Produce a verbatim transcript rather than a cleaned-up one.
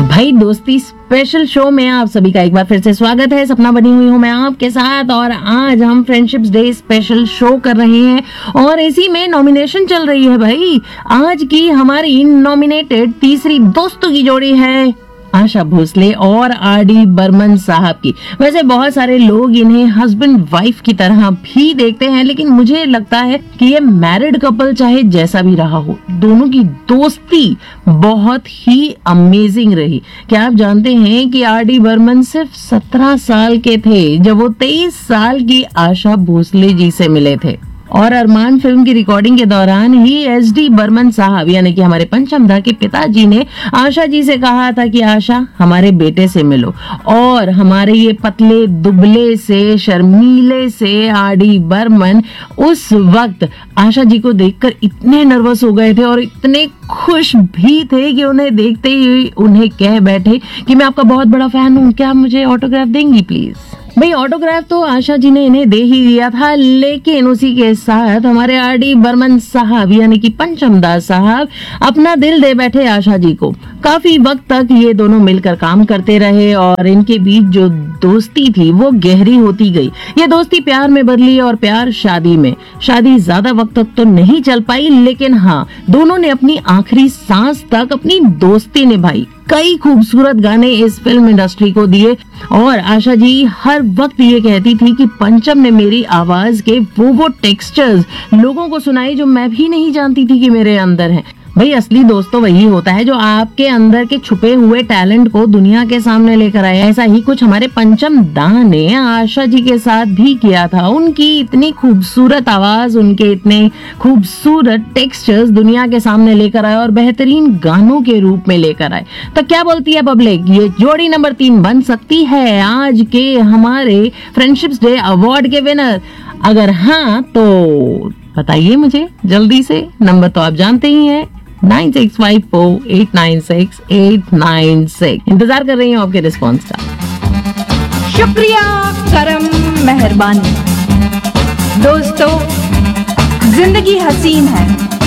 भाई दोस्ती special show में आप सभी का एक बार फिर से स्वागत है। सपना बनी हुई हूँ मैं आपके साथ और आज हम फ्रेंडशिप्स डे स्पेशल शो कर रहे हैं और इसी में नॉमिनेशन चल रही है। भाई आज की हमारी नॉमिनेटेड तीसरी दोस्तों की जोड़ी है आशा भोसले और आर डी बर्मन साहब की। वैसे बहुत सारे लोग इन्हें हस्बैंड वाइफ की तरह भी देखते हैं, लेकिन मुझे लगता है कि ये मैरिड कपल चाहे जैसा भी रहा हो, दोनों की दोस्ती बहुत ही अमेजिंग रही। क्या आप जानते हैं कि आर डी बर्मन सिर्फ सत्रह साल के थे जब वो तेईस साल की आशा भोसले जी से मिले थे और अरमान फिल्म की रिकॉर्डिंग के दौरान ही एस डी बर्मन साहब यानी कि हमारे पंचम दा के पिताजी ने आशा जी से कहा था कि आशा हमारे बेटे से मिलो, और हमारे ये पतले दुबले से शर्मीले से आर डी बर्मन उस वक्त आशा जी को देखकर इतने नर्वस हो गए थे और इतने खुश भी थे कि उन्हें देखते ही उन्हें कह बैठे कि मैं आपका बहुत बड़ा फैन हूँ, क्या मुझे ऑटोग्राफ देंगी प्लीज। भाई ऑटोग्राफ तो आशा जी ने इन्हें दे ही दिया था, लेकिन उसी के साथ हमारे आर डी बर्मन साहब यानी कि पंचम दास साहब अपना दिल दे बैठे आशा जी को। काफी वक्त तक ये दोनों मिलकर काम करते रहे और इनके बीच जो दोस्ती थी वो गहरी होती गई। ये दोस्ती प्यार में बदली और प्यार शादी में। शादी ज्यादा वक्त तक तो नहीं चल पाई, लेकिन हाँ, दोनों ने अपनी आखिरी सांस तक अपनी दोस्ती निभाई। कई खूबसूरत गाने इस फिल्म इंडस्ट्री को दिए और आशा जी हर वक्त ये कहती थी कि पंचम ने मेरी आवाज के वो वो टेक्सचर्स लोगों को सुनाए जो मैं भी नहीं जानती थी कि मेरे अंदर हैं। भाई असली दोस्त तो वही होता है जो आपके अंदर के छुपे हुए टैलेंट को दुनिया के सामने लेकर आए। ऐसा ही कुछ हमारे पंचम दा ने आशा जी के साथ भी किया था। उनकी इतनी खूबसूरत आवाज, उनके इतने खूबसूरत टेक्सचर्स दुनिया के सामने लेकर आए और बेहतरीन गानों के रूप में लेकर आए। तो क्या बोलती है पब्लिक, ये जोड़ी नंबर तीन बन सकती है आज के हमारे फ्रेंडशिप्स डे अवार्ड के विनर? अगर हाँ तो बताइए मुझे जल्दी से। नंबर तो आप जानते ही हैं, nine six five four eight nine six eight nine six. इंतजार कर रही हूँ आपके रिस्पॉन्स का। शुक्रिया, करम, मेहरबानी। दोस्तों, जिंदगी हसीन है